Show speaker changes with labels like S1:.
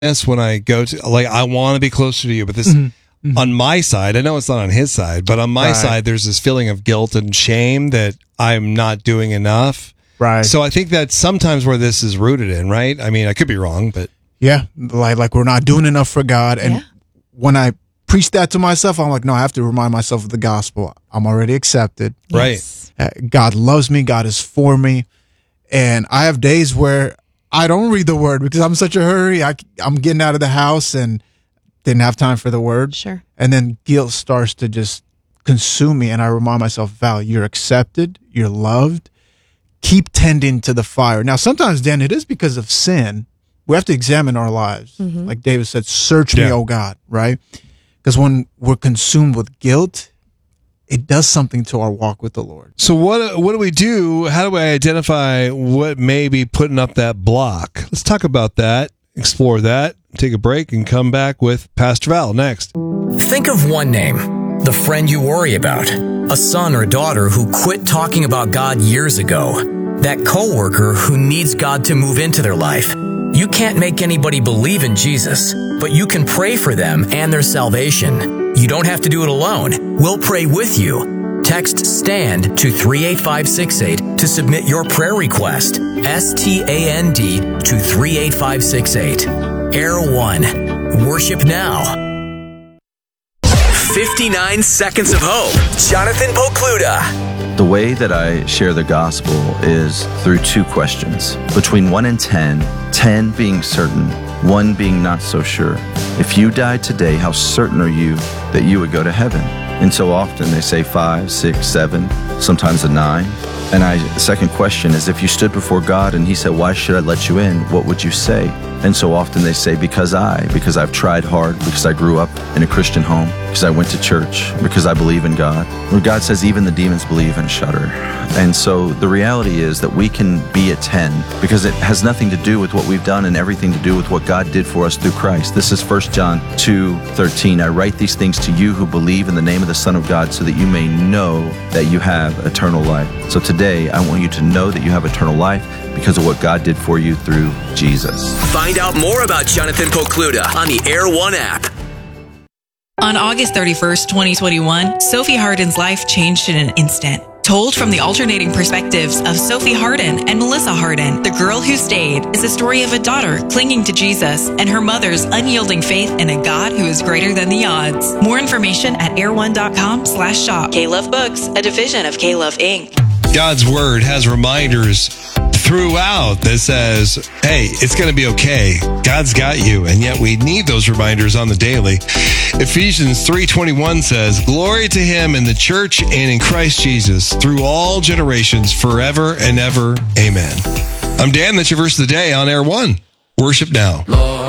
S1: when I go to, like, I want to be closer to you, but this on my side, I know it's not on his side, but on my side, there's this feeling of guilt and shame that I'm not doing enough.
S2: Right.
S1: So I think that's sometimes where this is rooted in, right? I mean, I could be wrong, but
S2: yeah, like we're not doing enough for God. And when I preach that to myself, I'm like, no, I have to remind myself of the gospel. I'm already accepted.
S1: Yes.
S2: Right. God loves me. God is for me. And I have days where I don't read the word because I'm in such a hurry. I'm getting out of the house and didn't have time for the word.
S3: Sure.
S2: And then guilt starts to just consume me. And I remind myself, Val, you're accepted. You're loved. Keep tending to the fire. Now, sometimes, Dan, it is because of sin. We have to examine our lives. Like David said, search me, O God, right? Because when we're consumed with guilt, it does something to our walk with the Lord.
S1: So what do we do? How do we identify what may be putting up that block? Let's talk about that, explore that, take a break, and come back with Pastor Val next.
S4: Think of one name, the friend you worry about, a son or daughter who quit talking about God years ago, that coworker who needs God to move into their life. You can't make anybody believe in Jesus, but you can pray for them and their salvation. You don't have to do it alone. We'll pray with you. Text STAND to 38568 to submit your prayer request. STAND to 38568. Air One. Worship now. 59 Seconds of Hope. Jonathan Pokluda.
S5: The way that I share the gospel is through two questions. Between 1 and 10, 10 being certain, 1 being not so sure. If you died today, how certain are you that you would go to heaven? And so often they say 5, 6, 7, sometimes a 9. And the second question is, if you stood before God and he said, why should I let you in? What would you say? And so often they say, because I've tried hard, because I grew up in a Christian home, because I went to church, because I believe in God. Where God says even the demons believe and shudder. And so the reality is that we can be a 10 because it has nothing to do with what we've done and everything to do with what God did for us through Christ. This is 1 John 2:13. I write these things to you who believe in the name of the Son of God so that you may know that you have eternal life. So today I want you to know that you have eternal life because of what God did for you through Jesus.
S4: Find out more about Jonathan Pokluda on the Air One app.
S6: On August 31st, 2021, Sophie Harden's life changed in an instant. Told from the alternating perspectives of Sophie Harden and Melissa Harden, The Girl Who Stayed is a story of a daughter clinging to Jesus and her mother's unyielding faith in a God who is greater than the odds. More information at air1.com/shop. K-Love Books, a division of K-Love Inc.
S1: God's word has reminders throughout that says, hey, it's going to be okay. God's got you. And yet we need those reminders on the daily. Ephesians 3:21 says, glory to him in the church and in Christ Jesus through all generations forever and ever. Amen. I'm Dan. That's your verse of the day on Air One. Worship now. Lord.